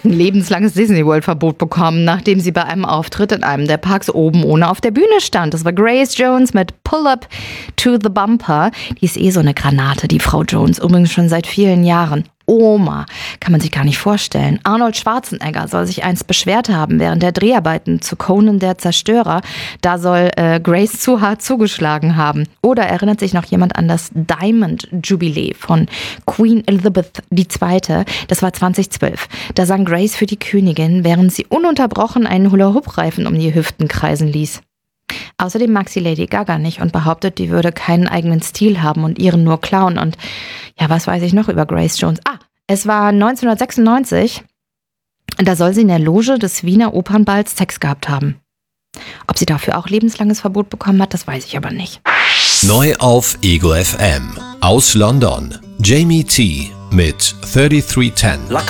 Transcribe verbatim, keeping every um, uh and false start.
ein lebenslanges Disney World-Verbot bekommen, nachdem sie bei einem Auftritt in einem der Parks oben ohne auf der Bühne stand. Das war Grace Jones mit Pull Up to the Bumper. Die ist eh so eine Granate, die Frau Jones, übrigens schon seit vielen Jahren. Oma, kann man sich gar nicht vorstellen. Arnold Schwarzenegger soll sich einst beschwert haben während der Dreharbeiten zu Conan der Zerstörer. Da soll äh, Grace zu hart zugeschlagen haben. Oder erinnert sich noch jemand an das Diamond Jubilee von Queen Elizabeth die Zweite? Das war zweitausendzwölf. Da sang Grace für die Königin, während sie ununterbrochen einen Hula-Hoop-Reifen um die Hüften kreisen ließ. Außerdem mag sie Lady Gaga nicht und behauptet, die würde keinen eigenen Stil haben und ihren nur klauen. Und ja, was weiß ich noch über Grace Jones? Ah, es war neunzehnhundertsechsundneunzig. Da soll sie in der Loge des Wiener Opernballs Sex gehabt haben. Ob sie dafür auch lebenslanges Verbot bekommen hat, das weiß ich aber nicht. Neu auf Ego F M. Aus London. Jamie T. mit dreiunddreißig zehn.